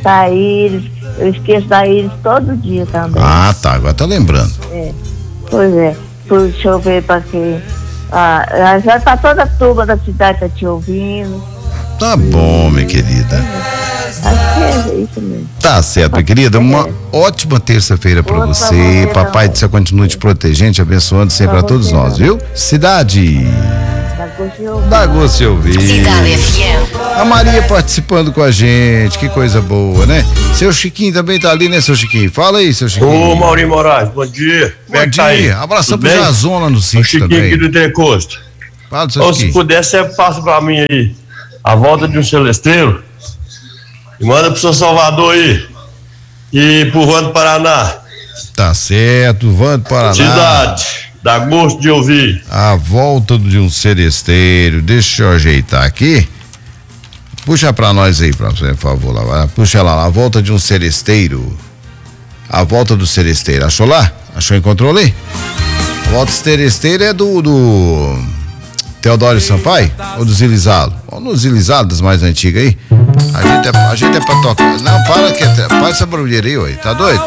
da Iris. Eu esqueço da Iris todo dia também. Ah, tá, agora tá lembrando. Pois é. Deixa eu ver pra quê. Já tá toda a turma da cidade tá te ouvindo. Tá bom, minha querida. Acho que é isso mesmo. Tá certo, minha querida. Uma ótima terça-feira pra você. Papai do céu continue te protegendo, te abençoando sempre a todos nós, viu? Cidade. Dá gosto de ouvir. Cidade FM. A Maria participando com a gente, que coisa boa, né? Seu Chiquinho também tá ali, né, seu Chiquinho? Fala aí, seu Chiquinho. Ô, Maurinho Moraes, bom dia. Bom dia. Abração pro Jazon lá no sítio Chiquinho também. aqui do Entrecosto. Fala, seu Ou Chiquinho. se puder, você passa pra mim aí a volta de um celesteiro e manda pro seu Salvador aí e pro Vando Paraná. Tá certo, Vando Paraná. Cidade, dá gosto de ouvir. A volta de um celesteiro. Deixa eu ajeitar aqui. Puxa pra nós aí, por favor, lá. Puxa lá, a volta de um celesteiro. A volta do celesteiro. Achou lá? Achou, encontrou ali? A volta do celesteiro é do Teodoro Sampaio? Ou do Zilizalo? Ou no Zilizalo, das mais antigas aí? A gente é pra tocar. Não, para essa barulheira aí, ué. Tá doido?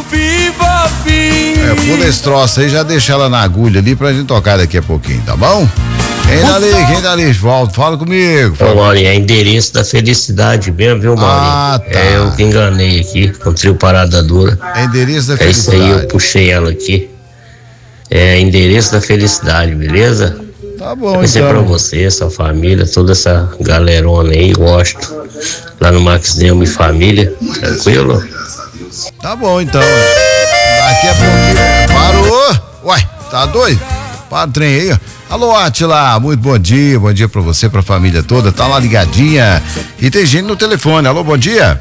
Pula esse troço aí, já deixa ela na agulha ali pra gente tocar daqui a pouquinho, tá bom? Quem tá ali, Volta, fala comigo. Ô, Maurinho, é endereço da felicidade mesmo, viu, Maurinho? Ah, tá. É eu que enganei aqui, com o trio Parada Dura. É endereço da É isso aí, felicidade. eu puxei ela aqui. É endereço da felicidade, beleza? Tá bom, Vai ser pra então. você, sua família, toda essa galerona aí, gosto. Lá no Max Nemo e família, tranquilo? Tá bom, então. Daqui a pouquinho. Parou? Uai, tá doido? Para o trem aí, ó. Alô, Atila, muito bom dia pra você, pra família toda, tá lá ligadinha. E tem gente no telefone, alô, bom dia.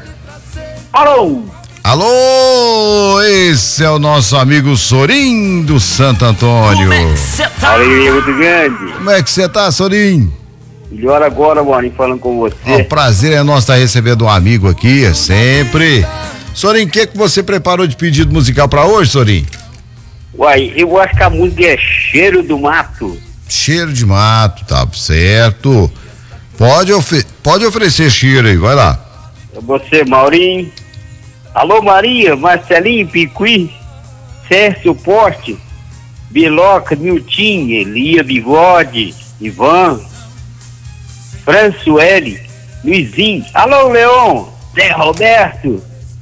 Alô, esse é o nosso amigo Sorim do Santo Antônio. Aí, muito grande. Como é que você tá, Sorim? Melhor agora, Maurinho, falando com você. O prazer é nosso estar recebendo um amigo aqui, é sempre. Sorim, o que você preparou de pedido musical pra hoje, Sorim? Uai, eu acho que a música é Cheiro do Mato. Cheiro de mato, tá certo. Pode oferecer cheiro aí, vai lá. É você, Maurinho. Alô, Maria, Marcelinho, Picuí, Sérgio Porte, Biloca, Miltim, Elia, Bigode, Ivan, Françoele, Luizinho. Alô, Leon, Zé Roberto.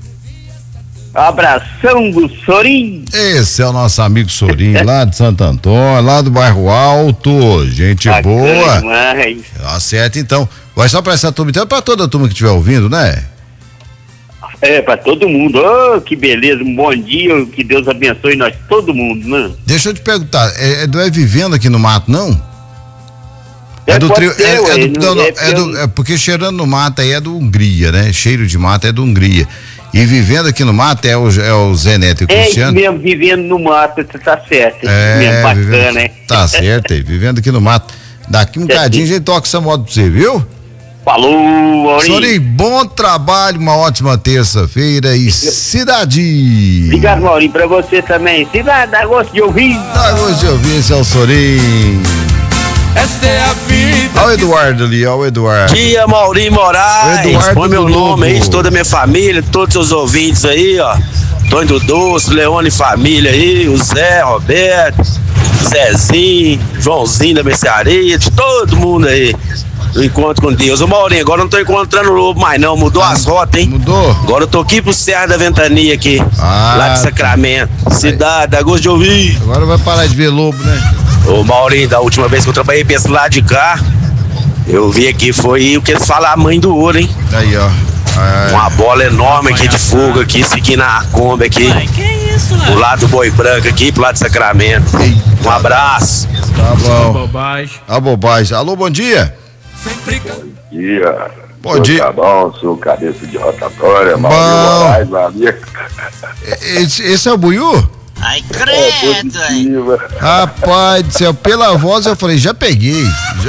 Abração do Sorim. Esse é o nosso amigo Sorim, lá de Santo Antônio, lá do bairro Alto. Gente boa. Demais. Acerta então. Vai só pra essa turma, então, pra toda a turma que estiver ouvindo, né? É, pra todo mundo. Oh, que beleza, um bom dia, que Deus abençoe nós, todo mundo, né? Deixa eu te perguntar, é vivendo aqui no mato, não? É do trio. Porque cheirando no mato aí é do Hungria, né? Cheiro de mato é do Hungria. E vivendo aqui no mato é o Zé Neto e o Cristiano. É mesmo, vivendo no mato, tá certo. Mesmo, bacana, hein? Tá certo aí, vivendo aqui no mato. Daqui um bocadinho a gente toca essa moda pra você, viu? Falou, Maurinho. Sorim, bom trabalho, uma ótima terça-feira e cidade. Obrigado, Maurinho, pra você também. Cidade, dá gosto de ouvir. Dá gosto de ouvir, esse é o Sorim. Essa é a vida. Olha o Eduardo ali, olha o Eduardo. Dia, Maurinho Moraes. Eduardo Põe meu do nome aí, Lobo. de toda a minha família, todos os ouvintes aí, ó. Tony do Doce, Leone Família aí, o Zé, Roberto, Zezinho, Joãozinho da Mercearia, de todo mundo aí. Eu encontro com Deus. Ô, Maurinho, agora eu não tô encontrando o Lobo mais não, mudou as rotas, hein? Mudou? Agora eu tô aqui pro Serra da Ventania aqui, lá de Sacramento. Cidade, dá gosto de ouvir. Agora vai parar de ver lobo, né? Ô, Maurinho, da última vez que eu trabalhei pra esse lado de cá, eu vi aqui, foi o que eles falam, a mãe do ouro, hein? Aí, ó. Uma bola enorme aqui de fogo aqui, seguindo a Kombi aqui. Do lado do Boi Branco aqui, pro lado de Sacramento. Um abraço. Tá bom. A bobagem. Alô, bom dia. Dia. Bom dia. Tá bom, sou cabeça de rotatória, Bom. Maurinho Moraes, meu amigo. Esse é o Buiú? Ai, credo, hein? Rapaz do céu, pela voz eu falei, já peguei.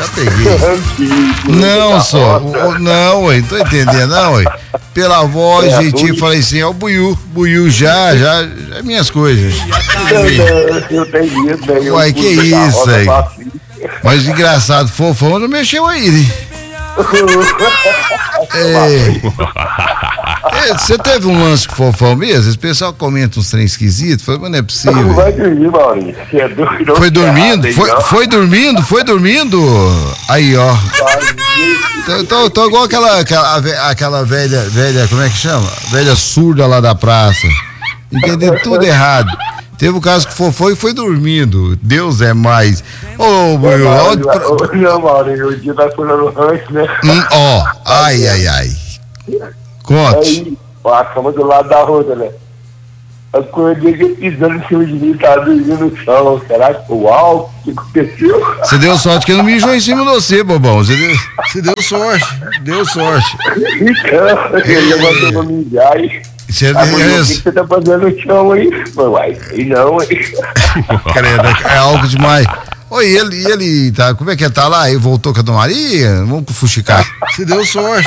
Não, só. Não, ué, não tô entendendo, não, ué. Pela voz, jeitinho, falei assim, é o Buiú já é minhas coisas. Eu tenho isso, né? Uai, que isso aí? Mas engraçado, fofão não mexeu aí, né? Você teve um lance com o Fofão mesmo? Esse pessoal comenta uns trem esquisitos, mas não é possível. Não vai dormir, Maurinho. Você é doido. Foi dormindo? Foi dormindo? Aí, ó. Tô igual aquela velha, como é que chama? Velha surda lá da praça. Entendeu tudo errado. Teve o caso que foi dormindo. Deus é mais. Ô, meu. Não, Maurinho, o dia tá falando antes, né? Ó, ai. Conte. Aí, a cama do lado da roda, né? Acordei pisando em cima de mim, tava dormindo no chão. Será que foi alto? O que aconteceu? Você deu sorte que ele não mijou em cima de você, bobão. Você deu sorte. Então, ele levantou pra mijar e... O que você tá fazendo no chão aí? Uai, aí não, hein? Credo, é algo demais. Oi, ele tá, como é que ele tá lá? Ele voltou com a Dona Maria? Vamos pro fuxicar. Você deu sorte.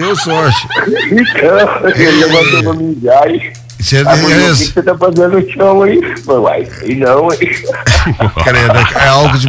Então, ele levantou pra mijar e... O que você tá fazendo no chão aí? Uai, aí não, hein? Credo, é algo demais.